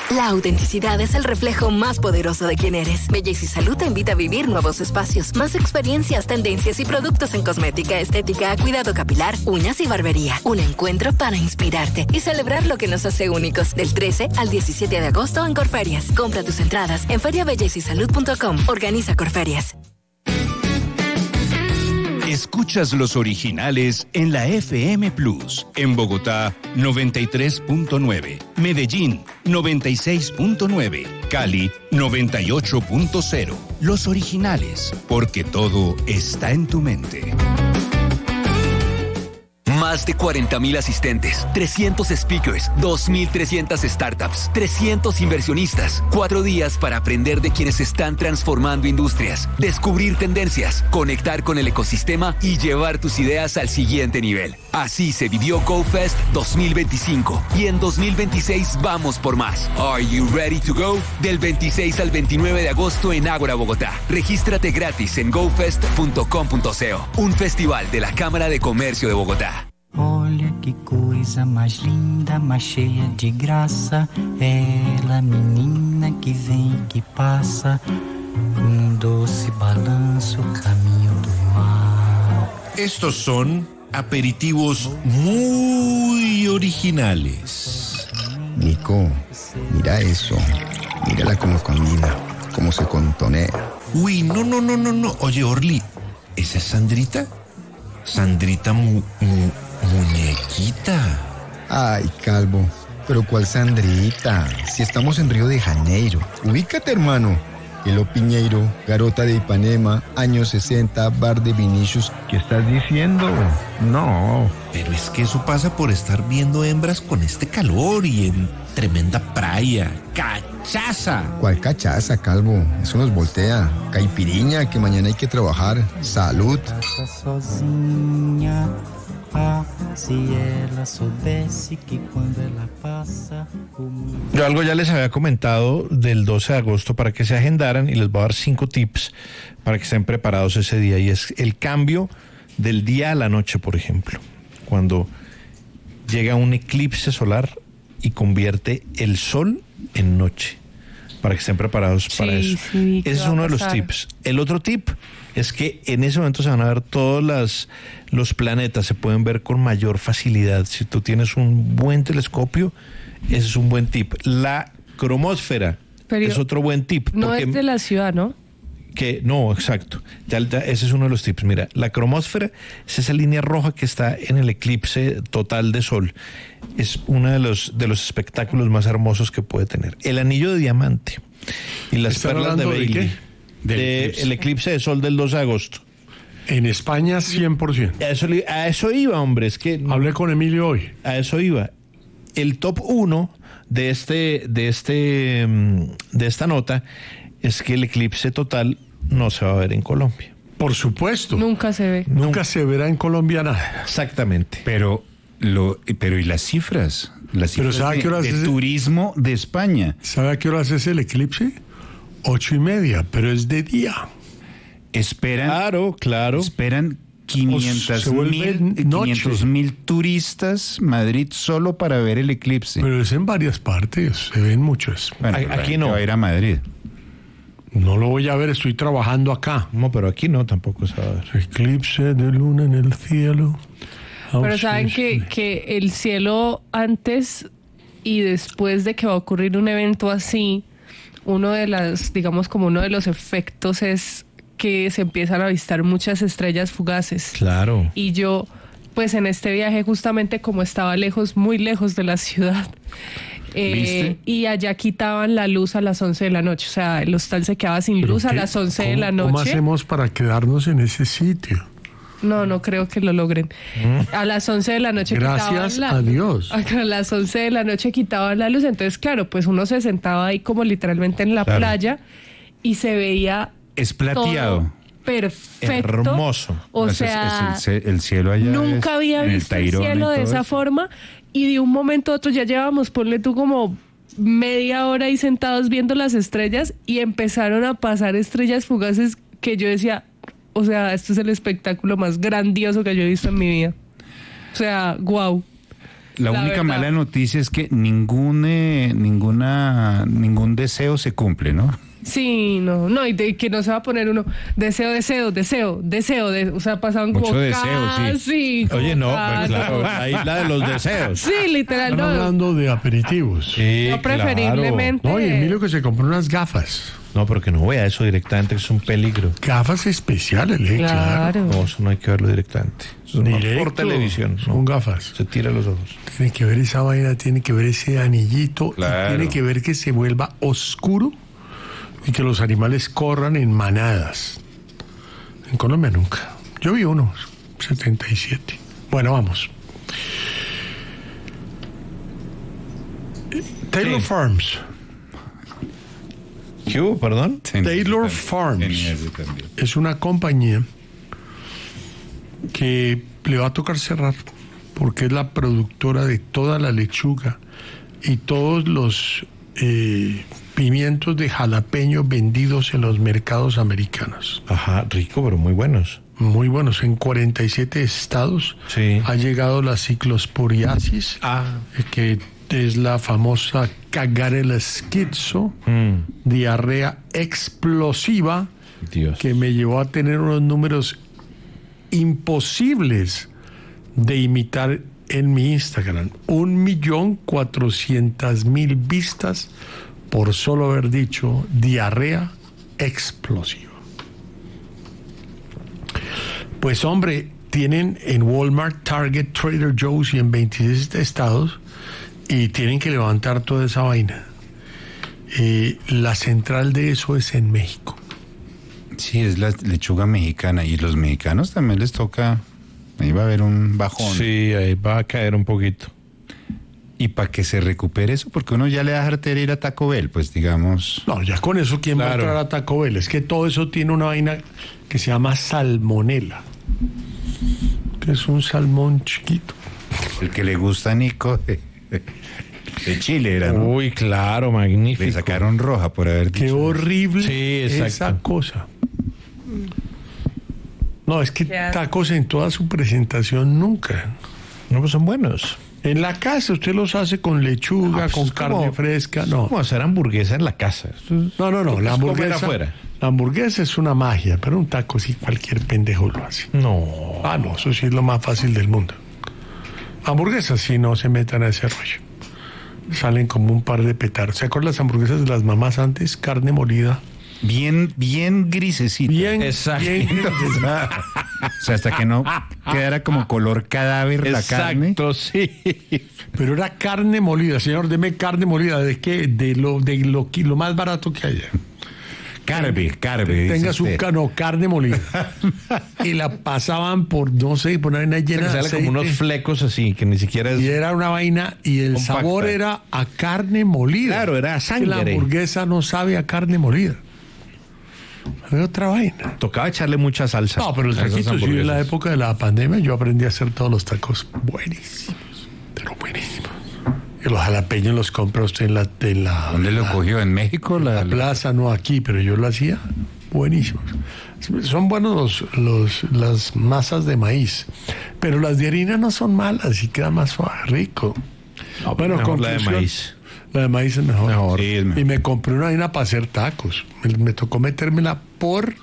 La autenticidad es el reflejo más poderoso de quién eres. Belleza y Salud te invita a vivir nuevos espacios, más experiencias, tendencias y productos en cosmética, estética, cuidado capilar, uñas y barbería. Un encuentro para inspirarte y celebrar lo que nos hace únicos. Del 13 al 17 de agosto en Corferias. Compra tus entradas en feriabellezysalud.com. Organiza Corferias. Escuchas los originales en la FM Plus. En Bogotá, 93.9. Medellín, 96.9. Cali, 98.0. Los originales, porque todo está en tu mente. Más de 40.000 asistentes, 300 speakers, 2.300 startups, 300 inversionistas, 4 días para aprender de quienes están transformando industrias, descubrir tendencias, conectar con el ecosistema y llevar tus ideas al siguiente nivel. Así se vivió GoFest 2025 y en 2026 vamos por más. Are you ready to go? Del 26 al 29 de agosto en Ágora, Bogotá. Regístrate gratis en gofest.com.co, un festival de la Cámara de Comercio de Bogotá. Olha que coisa mais linda, mais cheia de graça. Ela, menina que vem e que passa, doce balanço, caminho do mar. Estos son aperitivos muy originales. Nico, mira eso. Mírala como camina, como se contonea. Uy, no. Oye, Orly, ¿esa es Sandrita? Sandrita muñequita. Ay, Calvo, pero ¿cuál Sandrita? Si estamos en Río de Janeiro. Ubícate, hermano. Elo Piñeiro, Garota de Ipanema, años 60, bar de Vinicius. ¿Qué estás diciendo? No. Pero es que eso pasa por estar viendo hembras con este calor y en tremenda playa. ¡Cachaza! ¿Cuál cachaza, Calvo? Eso nos voltea. Caipiriña, que mañana hay que trabajar. Salud. Yo algo ya les había comentado del 12 de agosto para que se agendaran y les voy a dar 5 tips para que estén preparados ese día, y es el cambio del día a la noche, por ejemplo, cuando llega un eclipse solar y convierte el sol en noche, para que estén preparados para eso. Sí, ese es uno de los tips. El otro tip es que en ese momento se van a ver todos los planetas, se pueden ver con mayor facilidad. Si tú tienes un buen telescopio, ese es un buen tip. La cromósfera es otro buen tip. No es de la ciudad, ¿no? No, exacto. Ya, ese es uno de los tips. Mira, la cromósfera es esa línea roja que está en el eclipse total de sol. Es uno de los espectáculos más hermosos que puede tener. El anillo de diamante y las perlas de Bailey. El eclipse de sol del 2 de agosto. En España, 100%. A eso iba, hombre. Es que hablé con Emilio hoy. A eso iba. El top 1 de esta nota es que el eclipse total no se va a ver en Colombia. Por supuesto. Nunca se ve. Nunca se verá en Colombia nada. Exactamente. Pero ¿y las cifras? Las cifras ¿sabe qué horas de turismo de España. ¿Sabe a qué horas es el eclipse? 8:30, pero es de día. Esperan. Claro. Esperan 500,000 turistas Madrid solo para ver el eclipse. Pero es en varias partes, se ven muchos. Bueno, aquí no. Va a ir a Madrid. No lo voy a ver, estoy trabajando acá. No, pero aquí no, tampoco se va a ver. Eclipse de luna en el cielo. Pero saben que el cielo antes y después de que va a ocurrir un evento así, uno de los efectos es que se empiezan a avistar muchas estrellas fugaces. Claro. Y yo, pues en este viaje, justamente como estaba muy lejos de la ciudad, y allá quitaban la luz a las 11 de la noche. O sea, el hostal se quedaba sin luz a las 11 de la noche. ¿Cómo hacemos para quedarnos en ese sitio? No creo que lo logren. A las 11 de la noche Gracias a Dios. A las 11 de la noche quitaban la luz. Entonces, claro, pues uno se sentaba ahí como literalmente en la playa y se veía... Es plateado. Todo perfecto. Hermoso. O sea, el cielo allá. Nunca había visto el cielo de esa forma, y de un momento a otro ya llevamos, ponle tú, como media hora ahí sentados viendo las estrellas, y empezaron a pasar estrellas fugaces que yo decía, o sea, esto es el espectáculo más grandioso que yo he visto en mi vida. O sea, guau. La única verdad. mala noticia es que ningún deseo se cumple, ¿no? Sí, no, y de que no se va a poner uno deseo, o sea, pasaban Mucho como deseo, sí. casi. Oye, no, como pues claro, la isla de los deseos. Sí, literal, Están no. hablando de aperitivos. Sí, Yo preferiblemente. No, y Emilio que se compró unas gafas. No, pero que no vea eso directamente, que es un peligro. Gafas especiales, claro. Claro. No, eso no hay que verlo directamente. Eso es más Directo, por televisión. son ¿no? gafas. Se tira los ojos. Tiene que ver esa vaina, tiene que ver ese anillito, y Claro. tiene que ver que se vuelva oscuro y que los animales corran en manadas. En Colombia nunca. Yo vi uno, 77. Bueno, vamos. Taylor Sí. Farms. ¿Qué hubo, perdón? Taylor Farms es una compañía que le va a tocar cerrar porque es la productora de toda la lechuga y todos los pimientos de jalapeño vendidos en los mercados americanos. Ajá, rico, pero muy buenos. Muy buenos, en 47 estados Sí. ha llegado la ciclosporiasis, que es la famosa cagarela schizo, diarrea explosiva, Dios. que me llevó a tener unos números imposibles de imitar en mi Instagram. 1.400.000 vistas por solo haber dicho diarrea explosiva. Pues hombre, tienen en Walmart, Target, Trader Joe's y en 26 estados y tienen que levantar toda esa vaina. La central de eso es en México. Sí, es la lechuga mexicana y los mexicanos también les toca, ahí va a haber un bajón. Sí, ahí va a caer un poquito. Y para que se recupere eso, porque uno ya le da jartera ir a Taco Bell, pues digamos. No, ya con eso, ¿quién va a Claro. entrar a Taco Bell? Es que todo eso tiene una vaina que se llama salmonela, que es un salmón chiquito. El que le gusta a Nico de Chile era, ¿no? Uy, claro, magnífico. Le sacaron roja por haber Qué dicho. horrible Sí, exacto. esa cosa. No, es que Qué asco. tacos en toda su presentación nunca. No, pues son buenos. En la casa usted los hace con lechuga, Ah, pues con es carne como- fresca, Es no. como hacer hamburguesa en la casa. No, Es la comer hamburguesa. afuera. La hamburguesa es una magia, pero un taco sí cualquier pendejo lo hace. No. Ah, no, eso sí es lo más fácil del mundo. Hamburguesas sí no se metan a ese rollo. Salen como un par de petardos. ¿Se acuerdan las hamburguesas de las mamás antes? Carne molida. Bien grisecito. Bien, Exacto. bien. O sea, hasta que no quedara como color cadáver la carne. Exacto, sí. Pero era carne molida, señor, deme carne molida. ¿De qué? De lo más barato que haya. Carne. Tenga dice su usted. carne molida. Y la pasaban por, no sé, por una vaina llena Que de sale como unos aceite. flecos así, que ni siquiera es... Y era una vaina, y el compacta. sabor era a carne molida. Claro, era Que sangre. la hamburguesa no sabe a carne molida. Es otra vaina. Tocaba echarle mucha salsa. No, pero el a esas taquito, sí, en la hamburguesas. época de la pandemia yo aprendí a hacer todos los tacos buenísimos, pero buenísimos. Y los jalapeños los compra usted en la ¿Dónde lo cogió? ¿En México? la plaza, no aquí, pero yo lo hacía buenísimos. Son buenos las masas de maíz, pero las de harina no son malas y queda más suave, rico. No, pero mejor la de conclusión, maíz. La de maíz es mejor. Mejor. Sí, es mejor. Y me compré una harina para hacer tacos. Me tocó metérmela por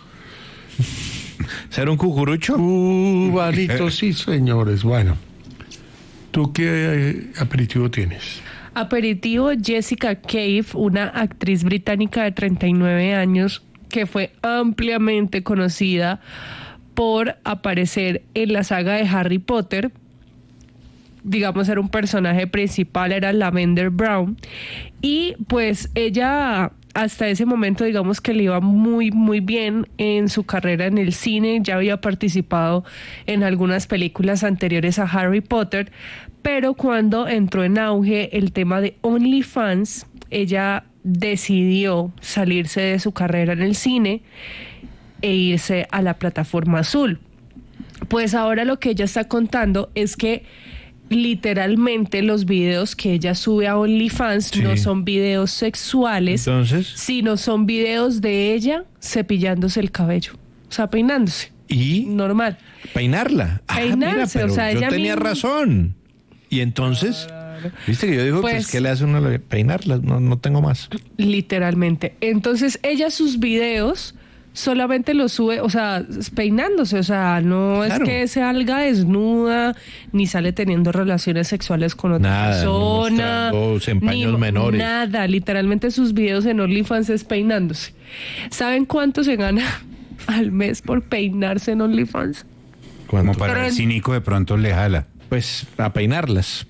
¿Ser un cucurucho? cubanito, sí, señores. Bueno, ¿tú qué aperitivo tienes? Aperitivo Jessica Cave, una actriz británica de 39 años que fue ampliamente conocida por aparecer en la saga de Harry Potter. Digamos, era un personaje principal, era Lavender Brown. Y pues ella hasta ese momento, digamos que le iba muy, muy bien en su carrera en el cine. Ya había participado en algunas películas anteriores a Harry Potter, pero cuando entró en auge el tema de OnlyFans, ella decidió salirse de su carrera en el cine e irse a la plataforma azul. Pues ahora lo que ella está contando es que literalmente los videos que ella sube a OnlyFans Sí. no son videos sexuales, Entonces, sino son videos de ella cepillándose el cabello, o sea, peinándose, y normal. peinarla. Peinarse, Mira, pero o sea, yo ella tenía misma- razón. Y entonces, viste que yo digo, Pues, ¿qué le hace uno a peinarlas? No tengo más. Literalmente. Entonces ella sus videos solamente los sube, o sea, peinándose, o sea, no Claro. es que salga desnuda, ni sale teniendo relaciones sexuales con otra Nada, persona, no mostrándose en paños menores. nada, literalmente sus videos en OnlyFans es peinándose. ¿Saben cuánto se gana al mes por peinarse en OnlyFans? Como para ver si Nico de pronto le jala. Pues a peinarlas.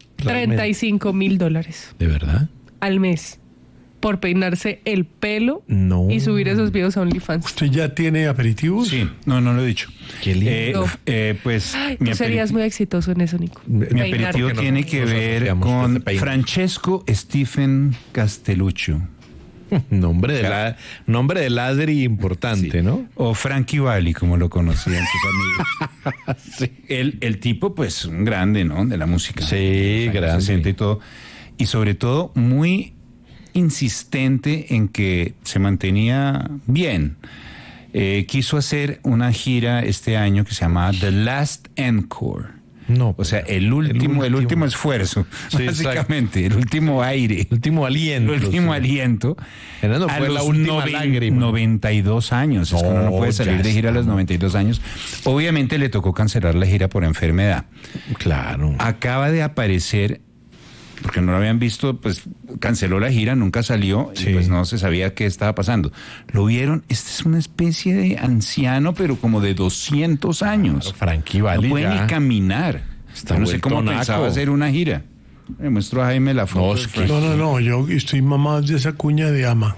$35,000 ¿De verdad? al mes por peinarse el pelo No. y subir esos videos a OnlyFans. ¿Usted ya tiene aperitivos? Sí, no lo he dicho. Qué lindo. Pues Ay, mi tú serías aperitivo- muy exitoso en eso, Nico. Mi Peinar. aperitivo Porque tiene que nos ver asociamos con con este peine. Francesco Stephen Castelluccio. Nombre de ladri importante, ¿no? O Frankie Valli, como lo conocían sus amigos. El tipo, pues, un grande, ¿no? De la música. Sí, Años grande. 60 y todo. Y sobre todo, muy insistente en que se mantenía bien. Quiso hacer una gira este año que se llamaba The Last Encore. No. O sea, el último esfuerzo, Sí, básicamente, el último aire. El último aliento. El último sí. aliento. Fernando, A fue la los última lágrima. 92 años. Es que uno no puede salir ya de gira a los está. 92 años. Obviamente le tocó cancelar la gira por enfermedad. Claro. Acaba de aparecer, porque no lo habían visto, pues canceló la gira, nunca salió, Sí. y pues no se sabía qué estaba pasando. Lo vieron, este es una especie de anciano, pero como de 200 años. Claro, Frankie Valli no puede ya ni caminar. está Yo no sé cómo vuelto pensaba naco. hacer una gira. Le muestro a Jaime la foto. No, de es que- Frankie. No, yo estoy mamado de esa cuña de Alma.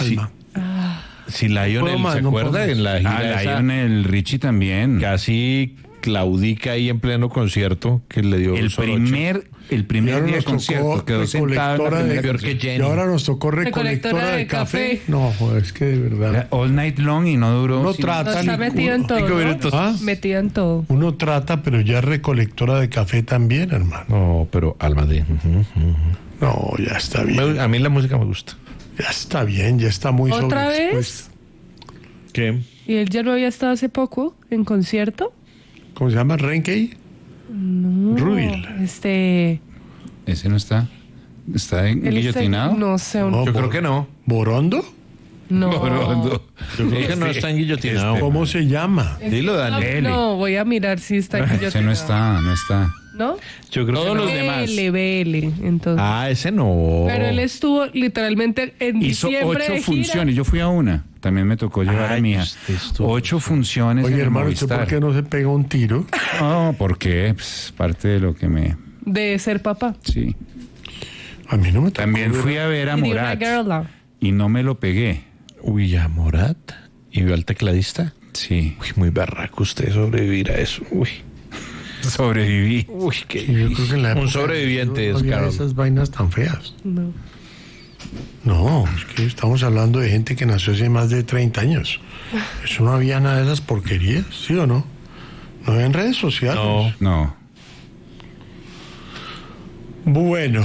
Si Lionel puedo más, se no acuerda puedo más. en la gira esa, Lionel Richie también. casi claudica ahí en pleno concierto que le dio El soroche. primer Y día ahora de nos concierto tocó quedó sentado en la recolectora de, primera peor que canción. Jenny. y ahora nos tocó recolectora de café. No, joder, es que de verdad. All night long y no duró. No sino- trata Está ni metido en todo, 5 ¿no? minutos. ¿Ah? Metido en todo. Uno trata, pero ya es recolectora de café también, hermano. No, pero alma de... No, ya está bien. A mí la música me gusta. Ya está bien, ya está muy ¿Otra vez? sobreexpuesto. ¿Qué? ¿Y él ya no había estado hace poco en concierto? ¿Cómo se llama? ¿Renkei? No. Rudil. Ese no está. ¿Está Él está- guillotinado? No sé. No, Yo creo que no. ¿Borondo? No. Yo creo que no está en guillotinado. ¿Cómo se llama? Dilo, Daniel. No, voy a mirar si está en Ese guillotinado. no está. ¿No? Yo creo Todos que los no. demás. BL, entonces. Ah, ese no. Pero él estuvo literalmente en Hizo diciembre 8 de gira. funciones. Yo fui a una. También me tocó llevar a Ay, mi hija. usted estuvo- 8 funciones. Oye, en el hermano, ¿usted por Movistar. qué no se pega un tiro? No, porque pues, parte de lo que me. De ser papá. Sí. A mí no me tocó. También ver- fui a ver a Y de una Morat. girl. Y no me lo pegué. Uy, a Morat. ¿Y vio al tecladista? Sí. Uy, muy berraco usted sobrevivir a eso. Uy. Sobreviví. Uy, qué... Sí, yo creo que en la Un época sobreviviente no es había Carol. esas vainas tan feas. No. No, es que estamos hablando de gente que nació hace más de 30 años. Eso no había nada de esas porquerías, ¿sí o no? No había en redes sociales. No. No. Bueno,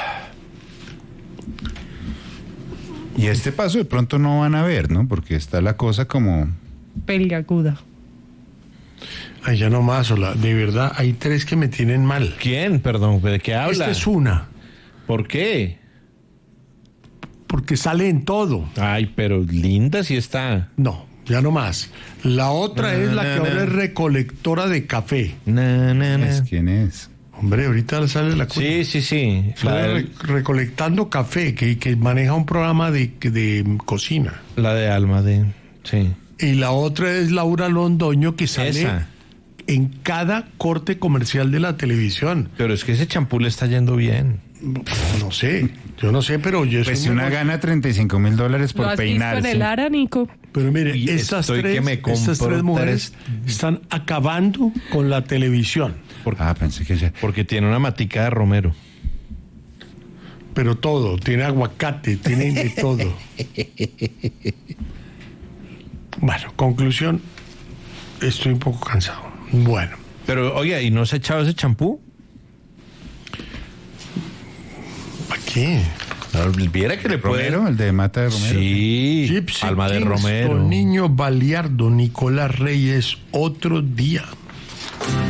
Y este paso de pronto no van a ver, ¿no? Porque está la cosa como. Peliaguda. ay, ya no más, Ola. De verdad, hay 3 que me tienen mal. ¿Quién? Perdón, ¿de qué habla? Esta es una, ¿Por qué? porque sale en todo. Ay, pero linda sí está. No, ya no más. La otra es la que ahora es recolectora de café. ¿Quién es? Hombre, ahorita sale la cuña. Sí, sí, sí. La Sale de, recolectando café, que maneja un programa de cocina. la de Alma de... Sí. Y la otra es Laura Londoño, que sale Esa. en cada corte comercial de la televisión. Pero es que ese champú le está yendo bien. No sé, yo no sé, pero yo Pues soy si una muy- gana $35,000 ¿Lo por has visto en peinarse. el Ara, Nico? Pero mire, Uy, estas estoy que me estas compro 3 mujeres están acabando con la televisión. Pensé que ya. Porque tiene una matica de romero. Pero todo, tiene aguacate, tiene de todo. Bueno, conclusión, estoy un poco cansado. Bueno, Pero, oye, ¿y no se ha echado ese champú? ¿aquí? Viera que le puede... Romero, el de Mata de Romero. Sí, Gypsy Alma de Kingston, Romero. Niño Baliardo, Nicolás Reyes, otro día.